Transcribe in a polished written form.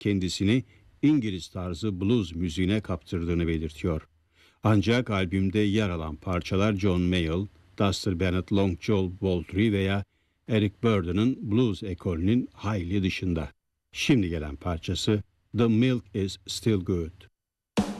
kendisini İngiliz tarzı blues müziğine kaptırdığını belirtiyor. Ancak albümde yer alan parçalar John Mayall, Duster Bennett, Long Joe Baldry veya Eric Burdon'ın blues ekolünün hayli dışında. Şimdi gelen parçası The Milk is Still Good.